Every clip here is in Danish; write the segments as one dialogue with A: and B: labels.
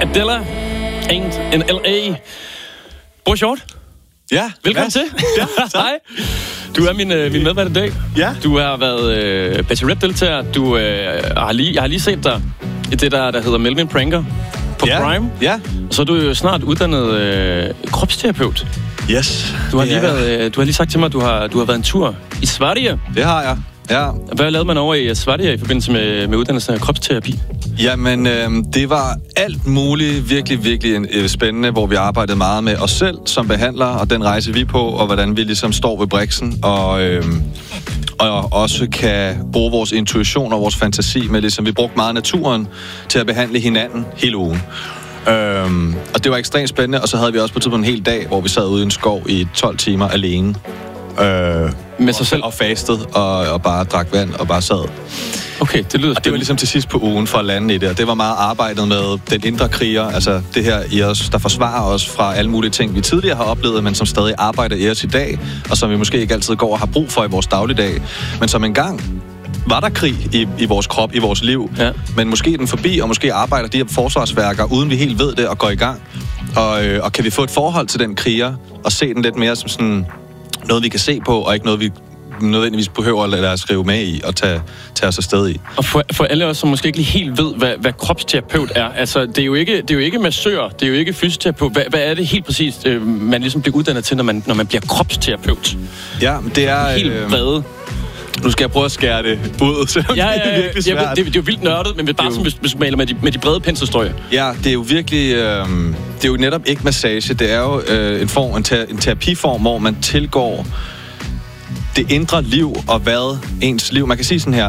A: Adela, Ain't in L.A. Bror Short.
B: Ja.
A: Velkommen til.
B: Ja,
A: hej. Du er min medvært i dag.
B: Ja.
A: Du har været Bachelorette-deltager. Jeg har lige set dig i det, der hedder Melvin Pranker på Prime.
B: Ja.
A: Og så er du jo snart uddannet kropsterapeut.
B: Yes.
A: Du har lige sagt til mig, at du har været en tur i Sverige.
B: Det har jeg. Ja.
A: Hvad lavede man over i Sverige i forbindelse med uddannelsen af kropsterapi?
B: Jamen, det var alt muligt virkelig spændende, hvor vi arbejdede meget med os selv som behandlere, og den rejse vi er på, og hvordan vi ligesom står ved briksen, og også kan bruge vores intuition og vores fantasi med, ligesom vi brugte meget naturen til at behandle hinanden hele ugen. Og det var ekstremt spændende, og så havde vi også på et tidspunkt en hel dag, hvor vi sad ude i en skov i 12 timer alene.
A: Med sig selv?
B: Og fastede, og bare drak vand, og bare sad.
A: Okay, det lyder spændende.
B: Og det var ligesom til sidst på ugen for at lande i det, og det var meget arbejdet med den indre kriger, altså det her i os, der forsvarer os fra alle mulige ting, vi tidligere har oplevet, men som stadig arbejder i os i dag, og som vi måske ikke altid går og har brug for i vores dagligdag, men som engang var der krig i vores krop, i vores liv, men måske er den forbi, og måske arbejder de her forsvarsværker, uden vi helt ved det, og går i gang. Og kan vi få et forhold til den kriger, og se den lidt mere som sådan noget, vi kan se på, og ikke noget, vi nødvendigvis behøver at lade os skrive med i og tage os afsted i. Og
A: for alle os, som måske ikke lige helt ved, hvad kropsterapeut er, altså det er jo ikke massør, det er jo ikke fysioterapeut. Hvad er det helt præcist, man ligesom bliver uddannet til, når man bliver kropsterapeut?
B: Ja, det er
A: helt brede.
B: Nu skal jeg prøve at skære det ud, så det er virkelig svært.
A: Det er jo vildt nørdet, men bare som hvis maler med de brede penselstrøg.
B: Ja, det er jo virkelig... det er jo netop ikke massage. Det er jo en terapiform, hvor man tilgår det indre liv og hvad ens liv... Man kan sige sådan her.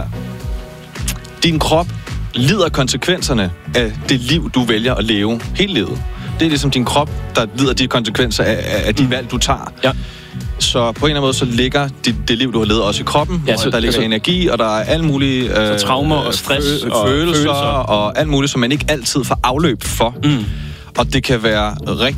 B: Din krop lider konsekvenserne af det liv, du vælger at leve hele livet. Det er ligesom din krop, der lider de konsekvenser af de valg, du tager. Ja. Så på en eller anden måde, så ligger det liv, du har levet, også i kroppen. Ja, så, der ligger energi, og der er alle mulige
A: traumer og stress og følelser
B: og alt muligt, som man ikke altid får afløb for. Og det kan være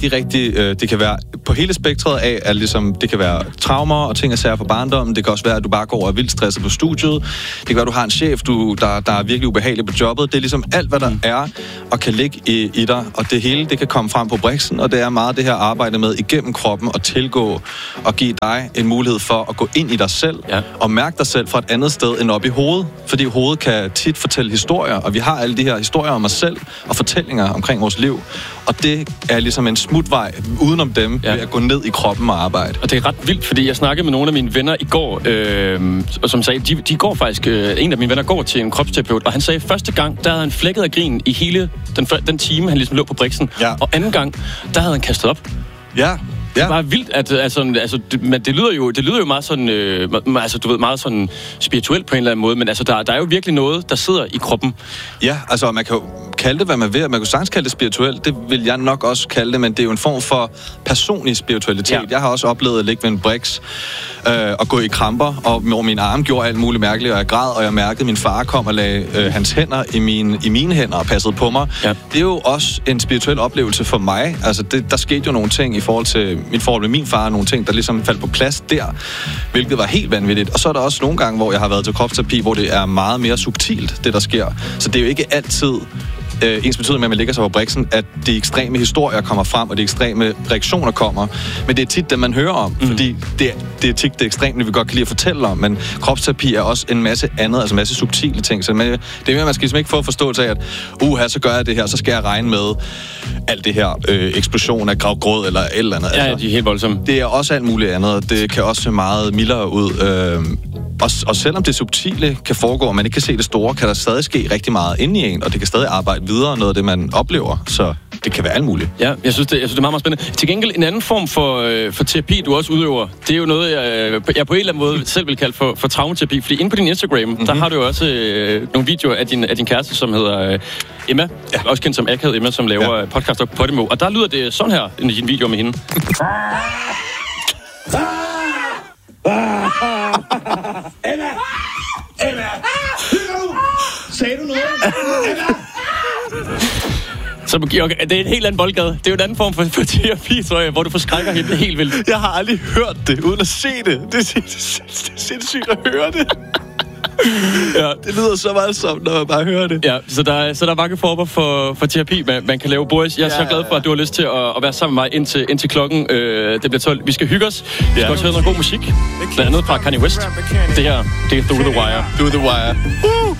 B: det kan være på hele spektret af, at ligesom, det kan være traumer og ting og sager fra barndommen. Det kan også være, at du bare går og er vildt stresset på studiet. Det kan være, at du har en chef, der er virkelig ubehagelig på jobbet. Det er ligesom alt, hvad der er og kan ligge i dig. Og det hele, det kan komme frem på briksen, og det er meget det her arbejde med igennem kroppen og tilgå og give dig en mulighed for at gå ind i dig selv og mærke dig selv fra et andet sted end op i hovedet. Fordi hovedet kan tit fortælle historier, og vi har alle de her historier om os selv og fortællinger omkring vores liv. Og det er ligesom en smutvej udenom dem ved at gå ned i kroppen og arbejde.
A: Og det er ret vildt, fordi jeg snakkede med nogle af mine venner i går, som sagde, de går faktisk, en af mine venner går til en kropsterapeut, og han sagde, første gang, der havde han flækket af grin i hele den time, han ligesom lå på briksen. Ja. Og anden gang, der havde han kastet op.
B: Ja.
A: Det er bare vildt, at det lyder jo meget sådan, du ved, meget sådan spirituelt på en eller anden måde, men altså, der er jo virkelig noget, der sidder i kroppen.
B: Ja, altså, man kan jo kalde det, hvad man vil. Man kan sagtens kalde det spirituelt. Det vil jeg nok også kalde det, men det er jo en form for personlig spiritualitet. Ja. Jeg har også oplevet at ligge ved en briks og gå i kramper, og hvor min arm gjorde alt muligt mærkeligt, og jeg græd, og jeg mærkede, at min far kom og lagde hans hænder i mine hænder og passede på mig. Ja. Det er jo også en spirituel oplevelse for mig. Altså, der skete jo nogle ting i forhold til mit forhold med min far, nogle ting, der ligesom faldt på plads der, hvilket var helt vanvittigt. Og så er der også nogle gange, hvor jeg har været til kropsterapi, hvor det er meget mere subtilt, det der sker. Så det er jo ikke altid ens betydning med, at man ligger sig på briksen, at de ekstreme historier kommer frem, og de ekstreme reaktioner kommer. Men det er tit det, man hører om, fordi det er tit det ekstreme, vi godt kan lide at fortælle om. Men kropsterapi er også en masse andet, altså en masse subtile ting. Så det er mere, man skal ligesom ikke få forståelse af, at så gør jeg det her, så skal jeg regne med alt det her eksplosion af gravgrød eller et eller andet.
A: Ja, altså, de er helt voldsomme.
B: Det er også alt muligt andet, og det kan også se meget mildere ud. Og selvom det subtile kan foregå, og man ikke kan se det store, kan der stadig ske rigtig meget inde i en, og det kan stadig arbejde videre, noget af det, man oplever. Så det kan være alt muligt.
A: Ja, jeg synes, det er meget, meget spændende. Til gengæld, en anden form for terapi, du også udøver, det er jo noget, jeg på en eller anden måde selv vil kalde for traumaterapi. Fordi inde på din Instagram, der har du jo også nogle videoer af din kæreste, som hedder Emma. Ja. Også kendt som Akavet Emma, som laver podcast på Podimo. Og der lyder det sådan her i din video med hende.
C: Emma! Sagde du noget? Emma!
A: Så det er en helt anden boldgade. Det er jo en anden form for terapi, tror jeg, hvor du forskrækker hende helt vildt.
B: Jeg har aldrig hørt det, uden at se det. Det er sindssygt at høre det.
A: Ja.
B: Det lyder så voldsomt, når man bare hører det.
A: Ja, så der er mange former for terapi, man kan lave. Boris, jeg er så glad for, at du har lyst til at være sammen med mig indtil klokken det bliver 12. Vi skal hygge os. Vi skal også høre noget god musik. Blandt andet fra Kanye West. Det her, det er Through the Wire.
B: Through the Wire.